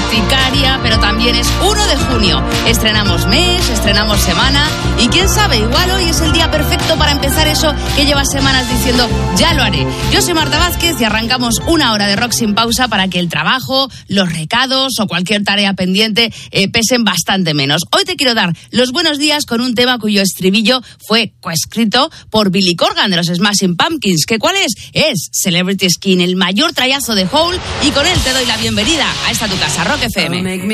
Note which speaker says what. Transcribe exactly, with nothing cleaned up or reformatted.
Speaker 1: urticaria, pero también es uno de junio. Estrenamos mes, estrenamos semana y quién sabe, igual hoy es el día perfecto para empezar eso que llevas semanas diciendo, ya lo haré. Yo soy Marta Vázquez y arrancamos una hora de rock sin pausa para que el trabajo, los recados o cualquier tarea pendiente eh, pesen bastante menos. Hoy te quiero dar los buenos días con un tema cuyo estribillo fue coescrito por Billy Corgan de los Smashing Pumpkins. ¿Qué cuál es? Es Celebrity Skin, el mayor trayazo de Hole, y con él te doy la bienvenida a esta tu casa, Rock F M.